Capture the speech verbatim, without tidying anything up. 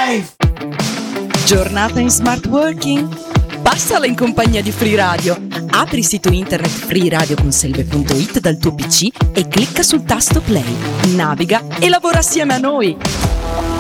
life! Giornata in smart working? Passala in compagnia di Free Radio. Apri il sito internet free radio conselve punto it dal tuo P C e clicca sul tasto play. Naviga e lavora assieme a noi.